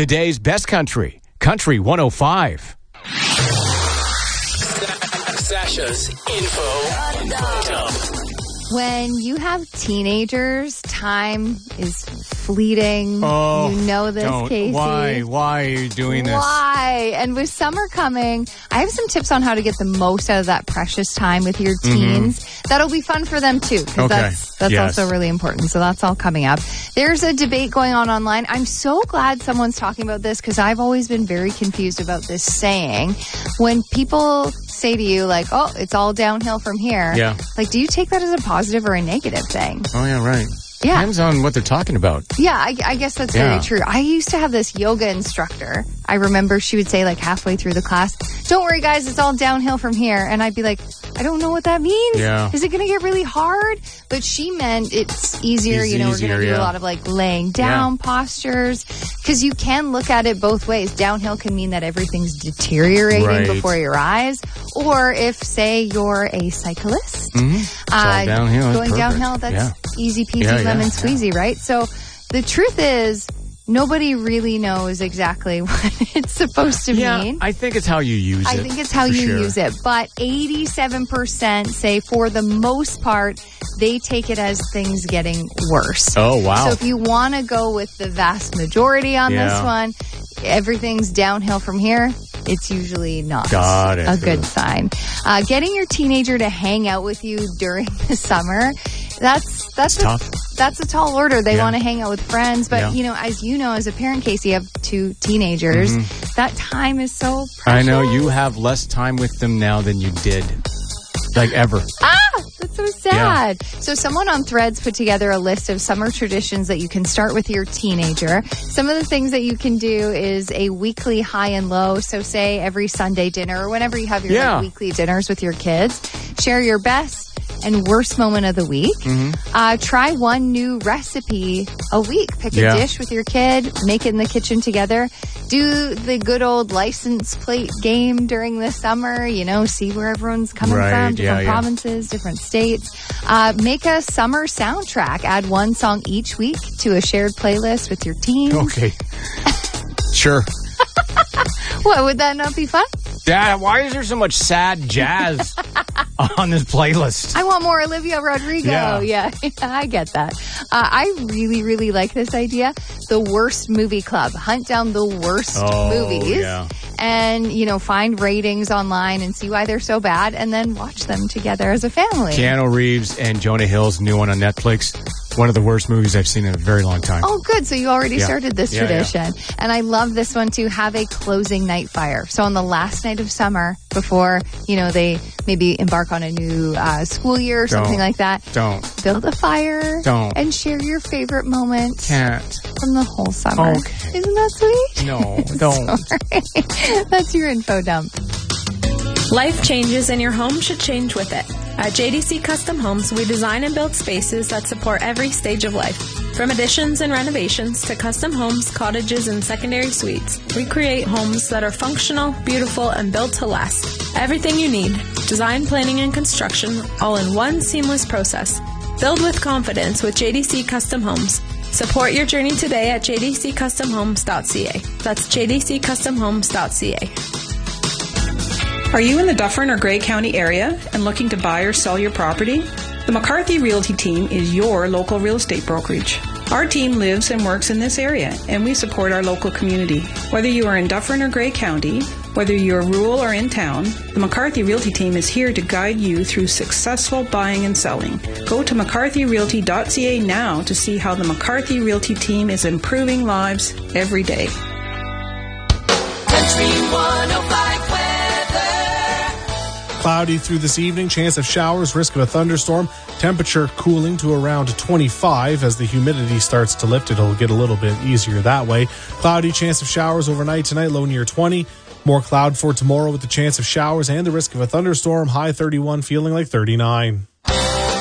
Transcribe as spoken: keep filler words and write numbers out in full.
today's best country, Country one oh five. Sasha's info dump. When you have teenagers, time is fleeting. Oh, you know this, don't. Casey. Why? Why are you doing this? Why? And with summer coming, I have some tips on how to get the most out of that precious time with your teens. Mm-hmm. That'll be fun for them too, because okay. that's that's yes. also really important. So that's all coming up. There's a debate going on online. I'm so glad someone's talking about this, because I've always been very confused about this saying. When people say to you, like, oh, it's all downhill from here. Yeah. Like, do you take that as a positive or a negative thing? Oh, yeah, right. Yeah. Depends on what they're talking about. Yeah, I, I guess that's yeah. very true. I used to have this yoga instructor. I remember she would say, like, halfway through the class, don't worry, guys, it's all downhill from here. And I'd be like, I don't know what that means. Yeah. Is it going to get really hard? But she meant it's easier. It's you know, easier, we're going to do yeah. a lot of, like, laying down yeah. postures. Because you can look at it both ways. Downhill can mean that everything's deteriorating right. before your eyes. Or if, say, you're a cyclist. Mm-hmm. It's uh, all downhill. Going That's downhill, that's yeah. easy peasy, yeah, yeah, lemon yeah. squeezy, right? So the truth is, nobody really knows exactly what it's supposed to yeah, mean. I think it's how you use I it. I think it's how you sure. use it. But eighty-seven percent say, for the most part, they take it as things getting worse. Oh, wow. So if you want to go with the vast majority on yeah. this one, everything's downhill from here. It's usually not Got it. a good sign. Uh, getting your teenager to hang out with you during the summer, that's that's it's a, tough. That's a tall order. They yeah. want to hang out with friends, but yeah. you know, as you know, as a parent, Casey, you have two teenagers. Mm-hmm. That time is so precious. I know you have less time with them now than you did, like ever. Ah, that's so sad. Yeah. So someone on Threads put together a list of summer traditions that you can start with your teenager. Some of the things that you can do is a weekly high and low. So say every Sunday dinner or whenever you have your yeah. like, weekly dinners with your kids, share your best and worst moment of the week. Mm-hmm. Uh, try one new recipe a week. Pick a yeah. dish with your kid, make it in the kitchen together. Do the good old license plate game during the summer, you know, see where everyone's coming right. from, different yeah, yeah. provinces, different states. Uh, make a summer soundtrack. Add one song each week to a shared playlist with your teens. Okay. Sure. What, would that not be fun? Dad, why is there so much sad jazz on this playlist? I want more Olivia Rodrigo. Yeah, yeah, yeah I get that. Uh, I really, really like this idea. The Worst Movie Club. Hunt down the worst oh, movies. Yeah. And, you know, find ratings online and see why they're so bad and then watch them together as a family. Keanu Reeves and Jonah Hill's new one on Netflix. One of the worst movies I've seen in a very long time. Oh, good. So you already yeah. started this yeah, tradition. Yeah. And I love this one too. Have a closing night fire. So on the last night of summer, before, you know, they maybe embark on a new uh, school year or Don't. something like that. Don't. Build a fire. Don't. And share your favorite moment. Can't. From the whole summer. Okay. Isn't that sweet? No, don't. Sorry. That's your info dump. Life changes and your home should change with it. At J D C Custom Homes, we design and build spaces that support every stage of life. From additions and renovations to custom homes, cottages, and secondary suites, we create homes that are functional, beautiful, and built to last. Everything you need, design, planning, and construction, all in one seamless process. Build with confidence with J D C Custom Homes. Support your journey today at j d c custom homes dot c a. That's j d c custom homes dot c a. Are you in the Dufferin or Grey County area and looking to buy or sell your property? The McCarthy Realty Team is your local real estate brokerage. Our team lives and works in this area, and we support our local community. Whether you are in Dufferin or Grey County, whether you're rural or in town, the McCarthy Realty Team is here to guide you through successful buying and selling. Go to mccarthy realty dot c a now to see how the McCarthy Realty Team is improving lives every day. Country one oh five weather. Cloudy through this evening, chance of showers, risk of a thunderstorm. Temperature cooling to around twenty-five. As the humidity starts to lift, it'll get a little bit easier that way. Cloudy, chance of showers overnight tonight, low near twenty. More cloud for tomorrow with the chance of showers and the risk of a thunderstorm. High thirty-one, feeling like thirty-nine.